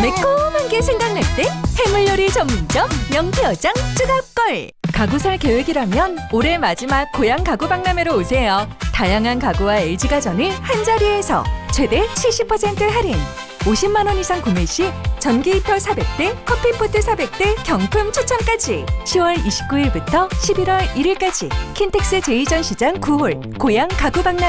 매콤한 게 생각날 때 해물요리 전문점 명태어장 쭈갑걸. 가구 살 계획이라면 올해 마지막 고향 가구 박람회로 오세요. 다양한 가구와 LG가전을 한자리에서 최대 70% 할인. 50만 원 이상 구매 시 전기 히터 400대, 커피포트 400대 경품 추첨까지. 10월 29일부터 11월 1일까지 킨텍스 제2전시장 9홀 고향 가구 박람회.